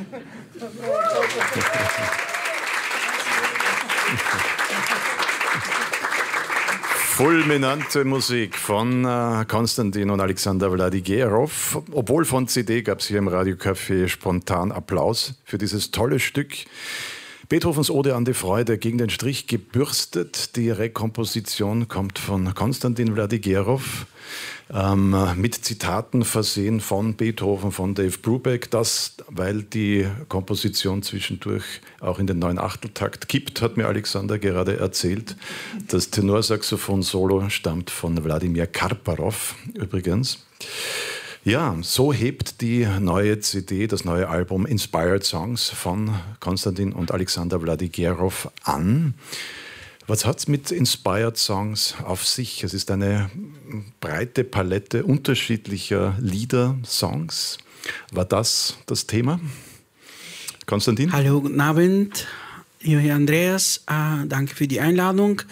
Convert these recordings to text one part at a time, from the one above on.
Fulminante Musik von Konstantin und Alexander Wladygerov. Obwohl von CD gab es hier im Radiocafé spontan Applaus für dieses tolle Stück. Beethovens Ode an die Freude, gegen den Strich gebürstet. Die Rekomposition kommt von Konstantin Wladygerov, mit Zitaten versehen von Beethoven, von Dave Brubeck. Das, weil die Komposition zwischendurch auch in den 9/8-Takt kippt, hat mir Alexander gerade erzählt. Das Tenorsaxophon-Solo stammt von Wladimir Karparov übrigens. Ja, so hebt die neue CD, das neue Album Inspired Songs von Konstantin und Alexander Wladygerov an. Was hat es mit Inspired Songs auf sich? Es ist eine breite Palette unterschiedlicher Lieder, Songs. War das das Thema? Konstantin? Hallo, guten Abend, lieber Andreas. Danke für die Einladung.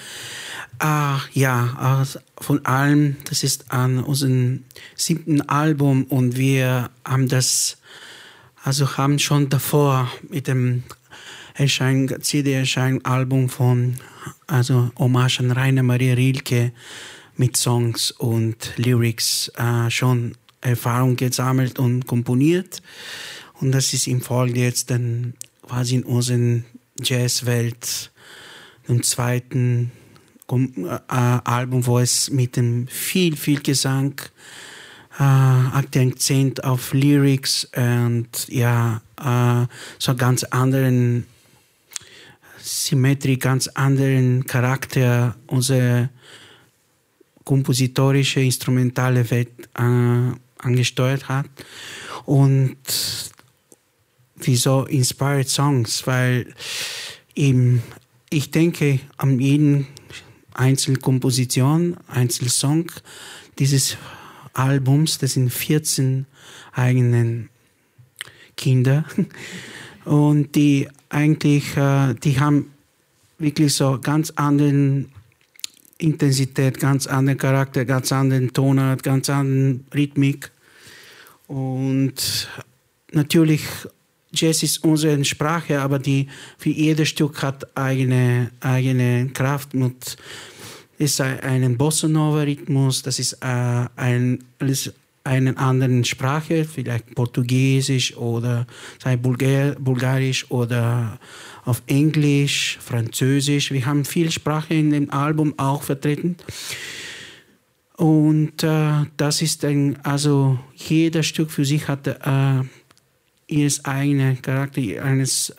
Von allem, das ist an unserem 7. Album und wir haben haben schon davor mit dem CD-Erscheinen-Album von Hommage an Rainer Maria Rilke mit Songs und Lyrics schon Erfahrung gesammelt und komponiert. Und das ist in Folge jetzt dann quasi in unserer Jazzwelt im zweiten Album, wo es mit dem viel Gesang, Akzent auf Lyrics und so ganz anderen Symmetrie, ganz anderen Charakter, unsere kompositorische, instrumentale Welt angesteuert hat. Und wieso Inspired Songs? Weil ich denke an jeden Einzelkomposition, Einzelsong dieses Albums, das sind 14 eigenen Kinder und die eigentlich, die haben wirklich so ganz anderen Intensität, ganz anderen Charakter, ganz anderen Tonart, ganz anderen Rhythmik und natürlich Jazz ist unsere Sprache, aber für jedes Stück hat eigene Kraft. Es ist ein Bossa Nova Rhythmus, das ist eine andere Sprache, vielleicht Portugiesisch oder Bulgarisch oder auf Englisch, Französisch. Wir haben viele Sprachen in dem Album auch vertreten. Und das ist jeder Stück für sich hat ihres eigenen Charakter, eines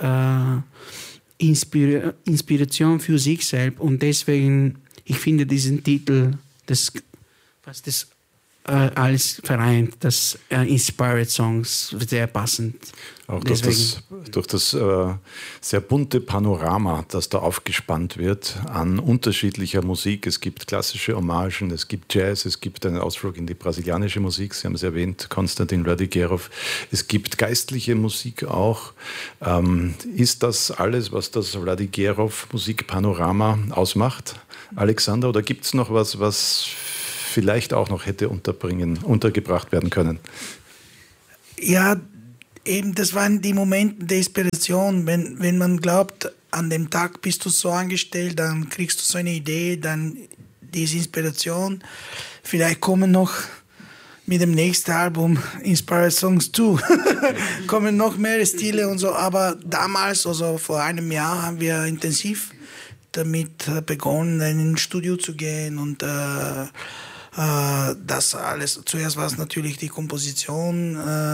Inspiration für sich selbst. Und deswegen, ich finde diesen Titel, das alles vereint, das Inspired Songs, sehr passend. Auch durch das sehr bunte Panorama, das da aufgespannt wird an unterschiedlicher Musik. Es gibt klassische Hommagen, es gibt Jazz, es gibt einen Ausflug in die brasilianische Musik, Sie haben es erwähnt, Konstantin Wladygerov. Es gibt geistliche Musik auch. Ist das alles, was das Wladygerov-Musikpanorama ausmacht, Alexander? Oder gibt es noch was vielleicht auch noch hätte untergebracht werden können? Ja, eben, das waren die Momente der Inspiration. Wenn man glaubt, an dem Tag bist du so angestellt, dann kriegst du so eine Idee, dann diese Inspiration. Vielleicht kommen noch mit dem nächsten Album Inspired Songs 2, kommen noch mehr Stile und so. Aber damals, also vor einem Jahr, haben wir intensiv damit begonnen, in ein Studio zu gehen und das alles. Zuerst war es natürlich die Komposition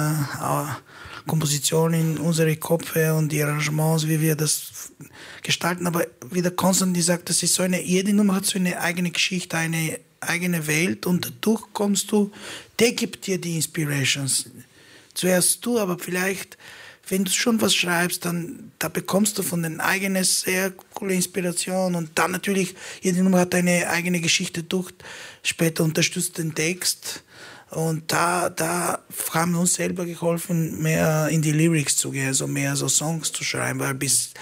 in unsere Köpfe und die Arrangements, wie wir das gestalten. Aber wie der Konstantin sagt, das ist jede Nummer hat so eine eigene Geschichte, eine eigene Welt und dadurch der gibt dir die Inspirations. Zuerst du, aber vielleicht, wenn du schon was schreibst, dann da bekommst du von den eigenen sehr coole Inspiration und dann natürlich, jede Nummer hat eine eigene Geschichte durch, später unterstützt den Text und da haben wir uns selber geholfen, mehr in die Lyrics zu gehen, also mehr so Songs zu schreiben, weil bis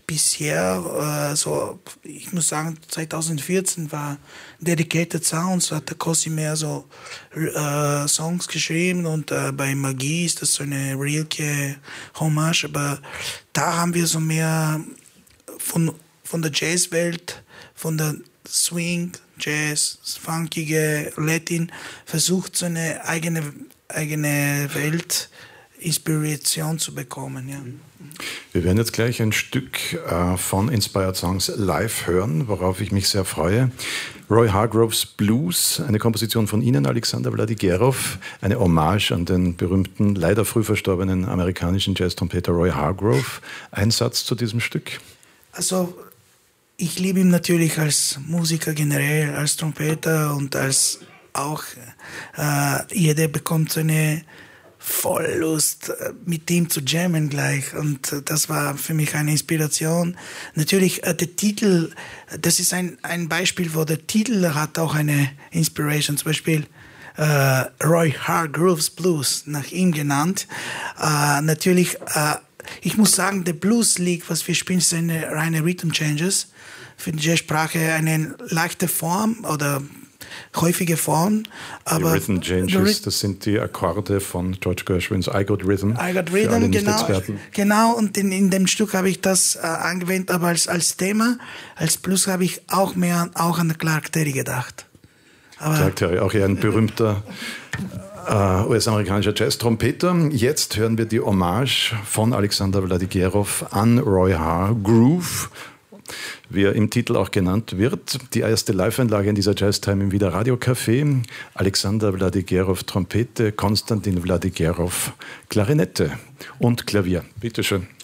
bisher, ich muss sagen, 2014 war Dedicated Sounds, hat der Kossi mehr so Songs geschrieben und bei Magie ist das so eine Rilke Hommage, aber da haben wir so mehr von der Jazzwelt, von der Swing, Jazz, funkige Latin, versucht so eine eigene Welt, Inspiration zu bekommen. Ja. Wir werden jetzt gleich ein Stück von Inspired Songs live hören, worauf ich mich sehr freue. Roy Hargroves Blues, eine Komposition von Ihnen, Alexander Wladygerov, eine Hommage an den berühmten, leider früh verstorbenen amerikanischen Jazz-Trompeter Roy Hargrove. Ein Satz zu diesem Stück? Also, ich liebe ihn natürlich als Musiker generell, als Trompeter und als auch jeder bekommt so eine Volllust, mit ihm zu jammen gleich. Und das war für mich eine Inspiration. Natürlich, der Titel, das ist ein Beispiel, wo der Titel hat auch eine Inspiration. Zum Beispiel Roy Hargroves Blues, nach ihm genannt. Natürlich, ich muss sagen, der Blues League, was wir spielen, sind reine Rhythm Changes. Für die Jazzsprache eine leichte Form oder häufige Form. Aber die Rhythm Changes, das sind die Akkorde von George Gershwins I Got Rhythm. I Got Rhythm, genau. Und in dem Stück habe ich das angewendet, aber als Thema, als Blues habe ich auch mehr an Clark Terry gedacht. Clark Terry, auch eher ein berühmter US-amerikanischer Jazz-Trompeter. Jetzt hören wir die Hommage von Alexander Wladygerov an Roy Hargrove, wie er im Titel auch genannt wird. Die erste Live-Einlage in dieser Jazztime im Wiener Radiocafé. Alexander Wladygerov Trompete, Konstantin Wladygerov Klarinette und Klavier. Bitte schön.